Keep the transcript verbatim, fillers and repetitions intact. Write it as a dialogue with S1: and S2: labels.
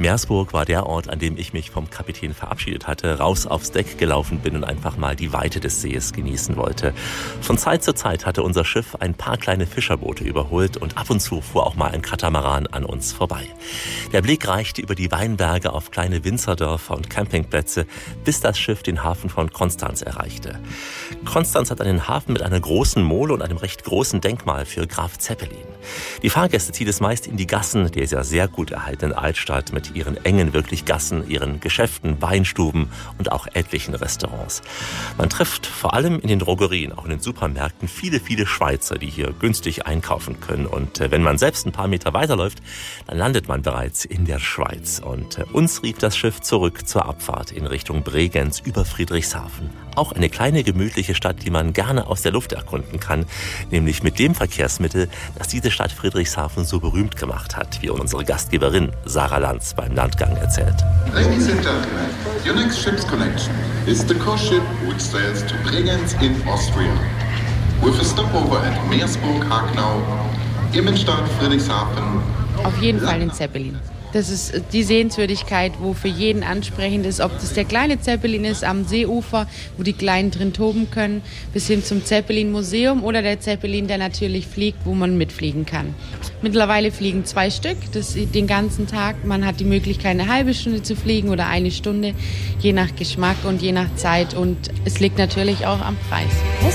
S1: Meersburg war der Ort, an dem ich mich vom Kapitän verabschiedet hatte, raus aufs Deck gelaufen bin und einfach mal die Weite des Sees genießen wollte. Von Zeit zu Zeit hatte unser Schiff ein paar kleine Fischerboote überholt und ab und zu fuhr auch mal ein Katamaran an uns vorbei. Der Blick reichte über die Weinberge auf kleine Winzerdörfer und Campingplätze, bis das Schiff den Hafen von Konstanz erreichte. Konstanz hat einen Hafen mit einer großen Mole und einem recht großen Denkmal für Graf Zeppelin. Die Fahrgäste zieht es meist in die Gassen der ja sehr gut erhaltenen Altstadt mit ihren engen wirklich Gassen, ihren Geschäften, Weinstuben und auch etlichen Restaurants. Man trifft vor allem in den Drogerien, auch in den Supermärkten, viele, viele Schweizer, die hier günstig einkaufen können. Und äh, wenn man selbst ein paar Meter weiterläuft, dann landet man bereits in der Schweiz. Und äh, uns rief das Schiff zurück zur Abfahrt in Richtung Bregenz über Friedrichshafen. Auch eine kleine, gemütliche Stadt, die man gerne aus der Luft erkunden kann, nämlich mit dem Verkehrsmittel, das diese Stadt Friedrichshafen so berühmt gemacht hat, wie unsere Gastgeberin Sarah Lanz beim Landgang erzählt.
S2: Ladies and gentlemen, your next ship's connection is the cruise ship which sails to Bregenz in Austria. With a stopover at Meersburg-Hagnau, Immenstadt, Friedrichshafen.
S3: Auf jeden Fall den Zeppelin. Das ist die Sehenswürdigkeit, wo für jeden ansprechend ist, ob das der kleine Zeppelin ist am Seeufer, wo die Kleinen drin toben können, bis hin zum Zeppelin-Museum oder der Zeppelin, der natürlich fliegt, wo man mitfliegen kann. Mittlerweile fliegen zwei Stück, das den ganzen Tag. Man hat die Möglichkeit, eine halbe Stunde zu fliegen oder eine Stunde, je nach Geschmack und je nach Zeit. Und es liegt natürlich auch am Preis.